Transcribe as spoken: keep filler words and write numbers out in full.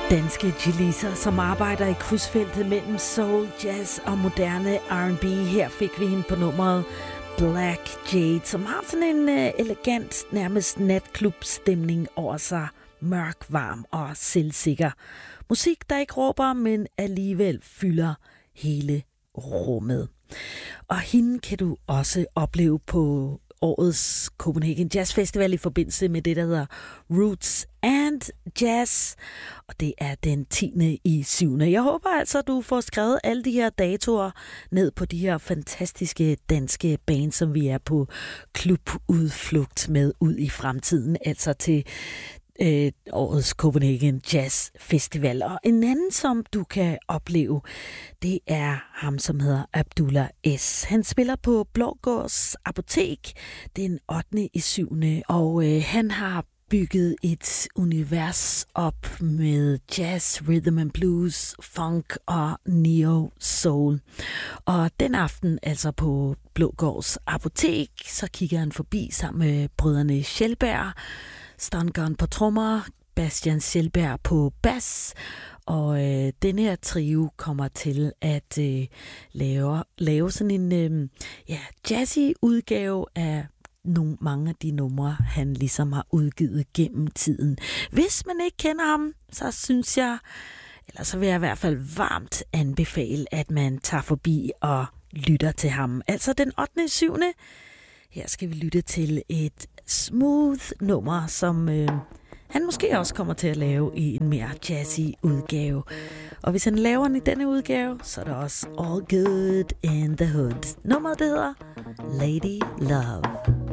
Danske Jaliser, som arbejder i krydsfeltet mellem soul, jazz og moderne R and B. Her fik vi hende på nummeret Black Jade, som har sådan en uh, elegant, nærmest natklubstemning over sig. Mørk, varm og selvsikker. Musik, der ikke råber, men alligevel fylder hele rummet. Og hende kan du også opleve på årets Copenhagen Jazz Festival i forbindelse med det, der hedder Roots and Jazz. Og det er den tiende i syvende. Jeg håber altså, at du får skrevet alle de her datoer ned på de her fantastiske danske bands, som vi er på klubudflugt med ud i fremtiden. Altså til øh, årets Copenhagen Jazz Festival. Og en anden, som du kan opleve, det er ham, som hedder Abdullah S. Han spiller på Blågårds Apotek den ottende i syvende, og øh, han har bygget et univers op med jazz, rhythm and blues, funk og neo soul. Og den aften, altså på Blågårds Apotek, så kigger han forbi sammen med brødrene Schellberg, Stangon på trommer, Bastian Schellberg på bas, og øh, denne her trio kommer til at øh, lave, lave sådan en øh, ja, jazzy udgave af nogle, mange af de numre, han ligesom har udgivet gennem tiden. Hvis man ikke kender ham, så synes jeg, eller så vil jeg i hvert fald varmt anbefale, at man tager forbi og lytter til ham. Altså den ottende i syvende Her skal vi lytte til et smooth nummer, som øh, han måske også kommer til at lave i en mere jazzy udgave. Og hvis han laver den i denne udgave, så er der også All Good in the Hood. Nummeret, det hedder Lady Love.